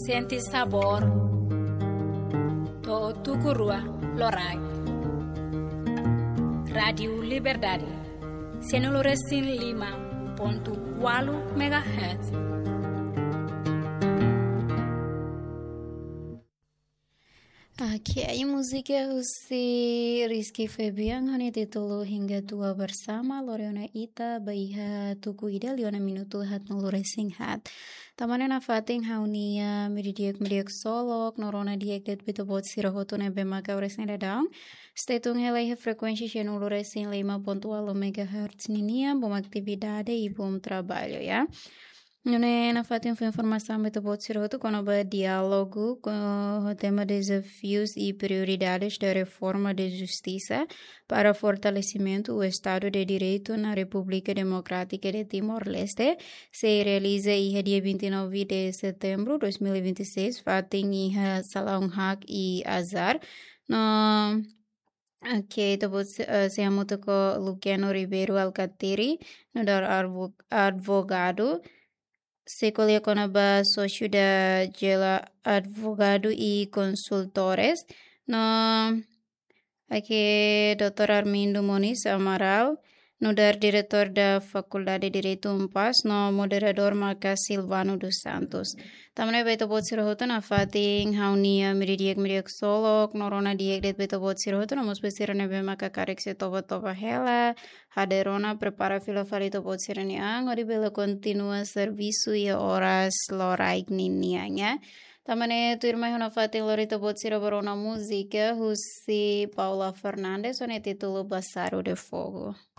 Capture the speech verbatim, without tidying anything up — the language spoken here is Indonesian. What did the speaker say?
Senti sabor. To tukurua lorai. Radio Liberdade. Senoloresin lima ponto walu megahertz. Aqui aí música Husi Rizky Febian Hani titulu hingga tua bersama Loriona Ita Baiha Tuku Ida Liona Minutu Hat Nulure Singhat Tamane na fating haunia Miridiak Miriak Solok Norona Diak Det Bitobot Sirahoto Nebe Maka Uresne Dadang Stetung Helai Frekuensi Xenulure Sing lima ponto zero megahertz Ninia Bom Aktividade e bom trabalho ya. Nune na fatin foi informação muito boa de quando o diálogo com o tema desafios e prioridades da reforma da justiça para fortalecimento do Estado de Direito na República Democrática de Timor-Leste se realiza em dia vinte e nove de setembro de dois mil e vinte e seis fatin em Salão Hak e Azar no que tebut se amuto com Luciano Ribeiro Alcatiri no dar advogado se colia con aba socio da Gela Advogado e Consultores no aqui doutor Armindo Moniz Amaral no dar diretor da Faculdade de Direito Umpas no moderador Marca Silvano dos Santos tamane beto bot sirohoto na fating haunia miridiak miriak solok norona diak det beto bot sirohoto na mos besirane be maka karek se toba toba hela haderona prepara fila falito bot sirane ang ori bela continua serviço e horas loraik ninianya tamane tuirma hona fating lorito bot siraborona música Husi Paula Fernandes one título Basaro de Fogo.